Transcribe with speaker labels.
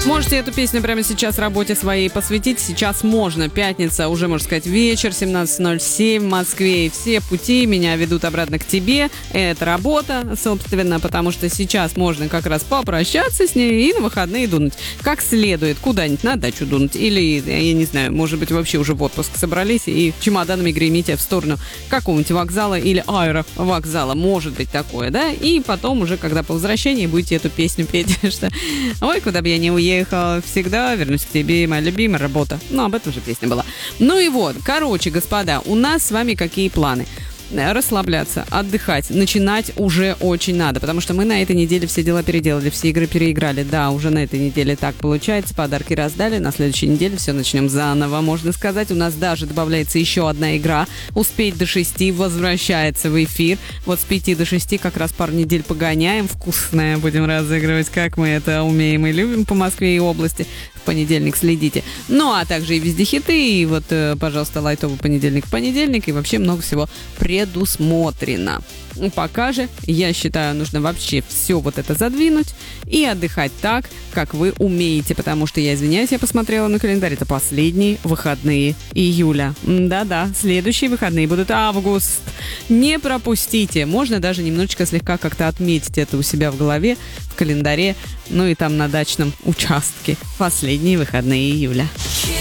Speaker 1: Можете эту песню прямо сейчас работе своей посвятить. Сейчас можно. Пятница, уже, можно сказать, вечер, 17:07 в Москве. И все пути меня ведут обратно к тебе. Это работа, собственно, потому что сейчас можно как раз попрощаться с ней и на выходные дунуть. Как следует. Куда-нибудь на дачу дунуть. Или, я не знаю, может быть, вообще уже в отпуск собрались и чемоданами гремите в сторону какого-нибудь вокзала или аэровокзала. Может быть такое, да? И потом уже, когда по возвращении будете эту песню петь, что «Ой, куда бы я не уехал, всегда вернусь к тебе, моя любимая работа». Ну, об этом же песня была. Ну и вот, короче, господа, у нас с вами какие планы? Расслабляться, отдыхать, начинать уже очень надо, потому что мы на этой неделе все дела переделали, все игры переиграли. Да, уже на этой неделе так получается, подарки раздали, на следующей неделе все начнем заново, можно сказать. У нас даже добавляется еще одна игра «Успеть до 6» возвращается в эфир. Вот с 5 до 6 как раз пару недель погоняем, вкусное будем разыгрывать, как мы это умеем и любим по Москве и области. В понедельник следите. Ну, а также и везде хиты, и вот, пожалуйста, лайтовый понедельник в понедельник, и вообще много всего предусмотрено. Пока же, я считаю, нужно вообще все вот это задвинуть и отдыхать так, как вы умеете, потому что, я извиняюсь, я посмотрела на календарь, это последние выходные июля. Да-да, следующие выходные будут август. Не пропустите. Можно даже немножечко слегка как-то отметить это у себя в голове, в календаре, ну и там на дачном участке. Последние выходные июля.